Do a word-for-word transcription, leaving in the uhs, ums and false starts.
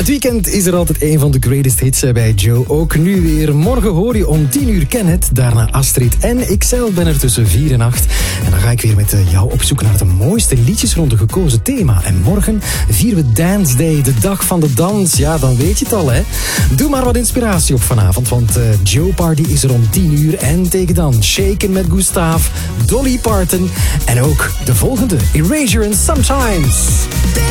weekend is er altijd een van de greatest hits bij Joe. Ook nu weer. Morgen hoor je om tien uur Kenneth, daarna Astrid en ikzelf ben er tussen vier en acht. En dan ga ik weer met jou op zoek naar de mooiste liedjes rond een gekozen thema. En morgen vieren we Dance Day, de dag van de dans. Ja, dan weet je het al, hè. Doe maar wat inspiratie op vanavond, want uh, Joe Party is er om tien uur. En tegen dan Shaken met Gustav, Dolly Parton en ook de volgende, Erasure and Sometimes.